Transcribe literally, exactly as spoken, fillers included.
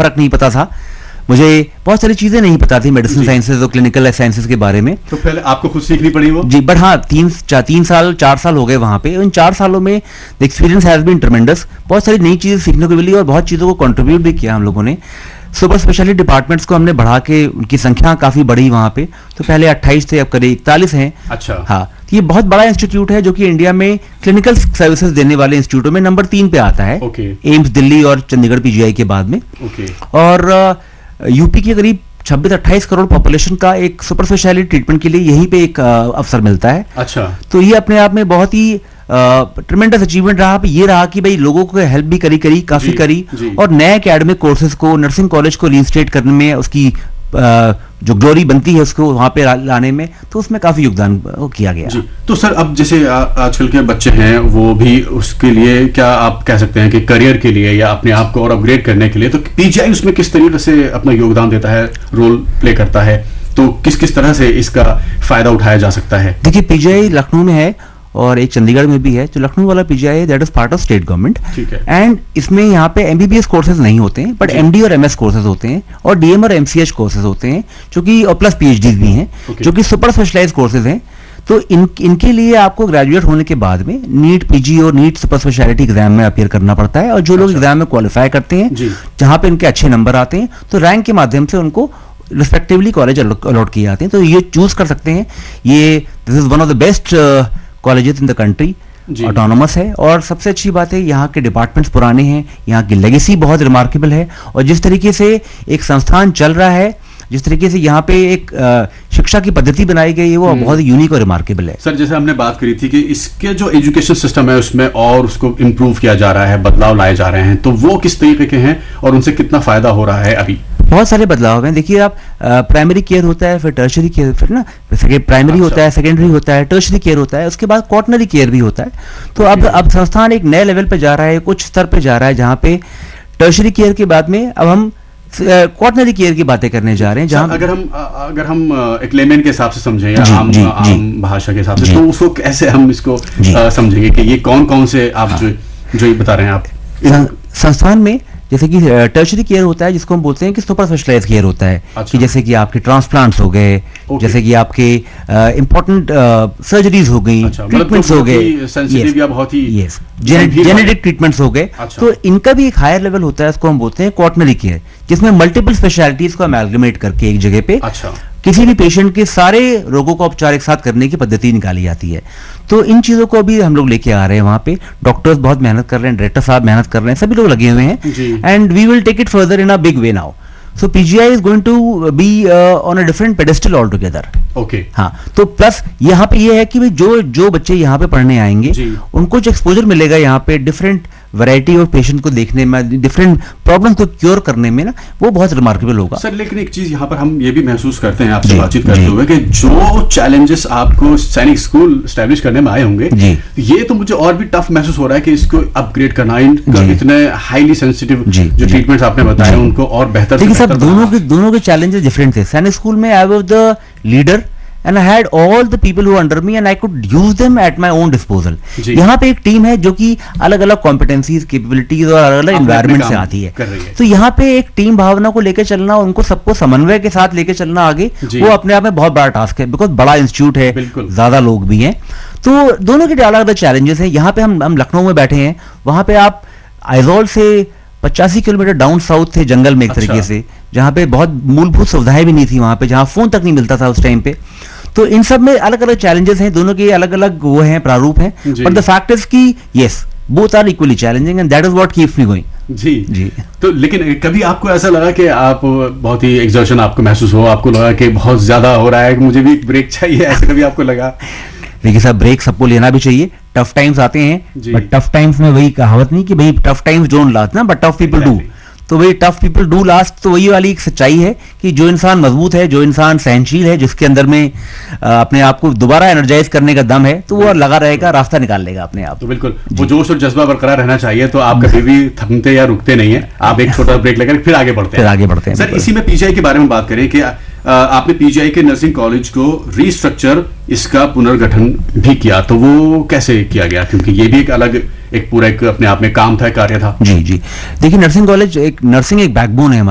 फर्क नहीं पता था, मुझे बहुत सारी चीजें नहीं पता थी मेडिसिन साइंसेज और क्लिनिकल साइंसेज के बारे में। तो पहले आपको खुद सीखनी पड़ी वो? जी, बट हाँ, तीन चा, तीन साल चार साल हो गए वहां पे। इन चार सालों में द एक्सपीरियंस हैज बीन ट्रेमेंडस। बहुत सारी नई चीजें सीखने को मिली और बहुत चीजों को कंट्रीब्यूट भी किया हम लोगों ने। सुपर स्पेशलिटी डिपार्टमेंट्स को हमने बढ़ा के उनकी संख्या काफी बढ़ी वहां पे। तो पहले अट्ठाईस थे, अब करीब इकतालीस हैं। अच्छा। हाँ, तो ये बहुत बड़ा इंस्टीट्यूट है जो कि इंडिया में क्लिनिकल सर्विसेज देने वाले इंस्टीट्यूटों में नंबर तीन पे आता है। okay. एम्स दिल्ली और चंडीगढ़ पीजीआई के बाद में। okay. और यूपी के करीब छब्बीस अट्ठाईस करोड़ पॉपुलेशन का एक सुपर स्पेशलिटी ट्रीटमेंट के लिए यहीं पे एक अवसर मिलता है। अच्छा। तो ये अपने आप में बहुत ही ट्रेमेंडस अचीवमेंट रहा। ये रहा कि भाई लोगों को हेल्प भी करी करी काफी जी, करी जी. और नए एकेडमिक कोर्सेज को, नर्सिंग कॉलेज को रीइंस्टेट करने में, उसकी आ, जो ग्लोरी बनती है उसको वहां पे लाने में, तो उसमें काफी योगदान किया गया। जी। तो सर अब जैसे आ, आजकल के बच्चे हैं वो भी उसके लिए क्या आप कह सकते हैं कि करियर के लिए या अपने आप को और अपग्रेड करने के लिए, तो पीजीआई उसमें किस तरीके से अपना योगदान देता है, रोल प्ले करता है, तो किस किस तरह से इसका फायदा उठाया जा सकता है? देखिए, पीजीआई लखनऊ में है और एक चंडीगढ़ में भी है। जो लखनऊ वाला पीजीआई है that is part of state government, and इसमें यहाँ पे एमबीबीएस कोर्सेज नहीं होते हैं, बट एमडी और एमएस कोर्सेज होते हैं और डीएम और एमसीएच कोर्सेज होते हैं, जो कि और प्लस पीएचडी भी हैं, okay. जो कि सुपर स्पेशलाइज्ड कोर्सेज हैं। तो इन इनके लिए आपको ग्रेजुएट होने के बाद में नीट पीजी और नीट सुपर स्पेशलिटी एग्जाम में अपीयर करना पड़ता है, और जो लोग एग्जाम में क्वालिफाई करते हैं, जहां पे इनके अच्छे नंबर आते हैं, तो रैंक के माध्यम से उनको रिस्पेक्टिवली कॉलेज अलॉट किए जाते हैं। तो ये चूज कर सकते हैं। ये this is one of the best colleges in the country, autonomous है, और सबसे अच्छी बात है यहाँ के डिपार्टमेंट्स पुराने हैं, यहाँ की लेगेसी बहुत रिमार्केबल है, और जिस तरीके से एक संस्थान चल रहा है, जिस तरीके से यहाँ पे एक आ, शिक्षा की पद्धति बनाई गई है, वो बहुत यूनिक और रिमार्केबल है। सर, जैसे हमने बात करी थी कि इसके जो एजुकेशन सिस्टम है उसमें और उसको इम्प्रूव किया जा रहा है, बदलाव लाए जा रहे हैं, तो वो किस तरीके के हैं और उनसे कितना फायदा हो रहा है? अभी बहुत सारे बदलाव हैं। देखिए, आप प्राइमरी केयर होता है, फिर टर्शरी केयर, फिर ना प्राइमरी अच्छा। होता है, सेकेंडरी होता है, टर्शरी केयर होता है, उसके बाद क्वाटरनरी केयर भी होता है। तो अब अब संस्थान एक नए लेवल पे जा रहा है, कुछ स्तर पे जा रहा है, जहाँ पे टर्शरी केयर के बाद में अब हम क्वाटरनरी केयर की बातें करने जा रहे हैं। जहां अगर हम अगर हम एक लेमैन के हिसाब से समझें या आम, आम भाषा के हिसाब से, तो उसको कैसे हम इसको समझेंगे कि ये कौन कौन से आप हाँ। जो जो ये बता रहे हैं आप संस्थान में, जैसे कि टर्शरी केयर होता है, जिसको हम बोलते हैं कि सुपर स्पेशलाइज्ड केयर होता है। अच्छा। कि जैसे कि आपके ट्रांसप्लांट्स हो गए, जैसे कि आपके इंपॉर्टेंट सर्जरीज हो गई, ट्रीटमेंट्स हो गए, जेनेटिक ट्रीटमेंट्स हो गए। तो इनका भी एक हायर लेवल होता है, इसको हम बोलते हैं क्वाटरनरी केयर, जिसमें मल्टीपल स्पेशलिटीज को अमेलगमेट करके एक जगह पे अच्छा। किसी भी पेशेंट के सारे रोगों का उपचार एक साथ करने की पद्धति निकाली जाती है। तो इन चीजों को भी हम लोग लेके आ रहे हैं वहां पे। डॉक्टर्स बहुत मेहनत कर रहे हैं, डायरेक्टर साहब मेहनत कर रहे हैं, सभी लोग लगे हुए हैं, and we will take it further in a big way now. So P G I is going to be uh, on a different pedestal altogether. Okay. हाँ, तो प्लस यहाँ पे ये है कि भाई जो जो बच्चे यहाँ पे पढ़ने आएंगे उनको जो एक्सपोजर मिलेगा यहाँ पे डिफरेंट वैरायटी ऑफ पेशेंट को देखने में, डिफरेंट प्रॉब्लम्स को क्योर करने में ना, वो बहुत रिमार्केबल होगा। सर, लेकिन एक चीज यहाँ पर हम ये भी महसूस करते हैं आपसे बातचीत करते हुए कि जो चैलेंजेस आपको सैनिक स्कूल स्टैब्लिश करने में आए होंगे, ये तो मुझे और भी टफ महसूस हो रहा है कि इसको अपग्रेड करना, इतने हाईली सेंसिटिव जो ट्रीटमेंट्स आपने बताए उनको और बेहतर। सब दोनों के दोनों के चैलेंजेस डिफरेंट थे। सैनिक स्कूल में I was the leader and I had all the people who under me and I could use them at my own disposal. यहाँ पे एक टीम है जो कि अलग अलग कॉम्पिटेंसीज, कैपेबिलिटीज और अलग अलग एनवायरमेंट से आती है, है। तो यहाँ पे एक टीम भावना को लेकर चलना, उनको सबको समन्वय के साथ लेकर चलना आगे, वो अपने आप में बहुत बड़ा टास्क है, बिकॉज बड़ा इंस्टीट्यूट है, ज्यादा लोग भी हैं, तो दोनों के अलग अलग चैलेंजेस हैं। यहाँ पे हम हम लखनऊ में बैठे हैं, वहां पे आप आइजोल से पचासी किलोमीटर डाउन साउथ थे, जंगल में एक अच्छा। तरीके से, जहाँ पे बहुत मूलभूत सुविधाएं भी नहीं थी वहां पे, जहाँ फोन तक नहीं मिलता था उस टाइम पे। तो इन सब में अलग अलग चैलेंजेस हैं, दोनों के अलग अलग वो हैं, प्रारूप हैं, बट द फैक्ट इज कि yes, both are equally challenging and that is what keeps me going. जी जी। तो लेकिन कभी आपको ऐसा लगा कि आप बहुत ही एग्जॉर्शन आपको महसूस हो, आपको लगा कि बहुत ज्यादा हो रहा है, मुझे भी एक ब्रेक चाहिए, ऐसा कभी आपको लगा? देखिए साहब, ब्रेक सबको लेना भी चाहिए। टफ टाइम्स आते हैं, बट टफ टाइम्स में वही कहावत नहीं कि भाई टफ टाइम्स डोंट लास्ट ना, बट टफ पीपल डू। तो वही टफ पीपल डू लास्ट, तो वही वाली एक सच्चाई है कि जो इंसान मजबूत है, जो इंसान सहनशील है, जिसके अंदर में अपने आप को दोबारा एनर्जाइज करने का दम है, तो वो लगा रहेगा, रास्ता निकाल लेगा अपने आप। तो बिल्कुल वो जोश और जज्बा बरकरार रहना चाहिए, तो आप कभी भी थकते या रुकते नहीं है, आप एक छोटा ब्रेक लेकर फिर आगे बढ़ते हैं, फिर आगे बढ़ते हैं। सर, इसी में पीजीआई के बारे में बात करें कि आपने पीजीआई के नर्सिंग कॉलेज को रीस्ट्रक्चर, इसका पुनर्गठन भी किया, तो वो कैसे किया गया? क्योंकि ये भी एक अलग एक पूरा एक अपने आप में काम था, कार्य था। जी जी। देखिए, नर्सिंग कॉलेज एक नर्सिंग एक बैकबोन है हमारा।